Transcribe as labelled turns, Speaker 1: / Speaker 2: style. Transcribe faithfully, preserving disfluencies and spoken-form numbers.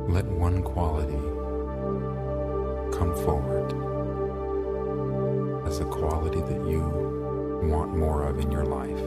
Speaker 1: let one quality come forward as a quality that you want more of in your life.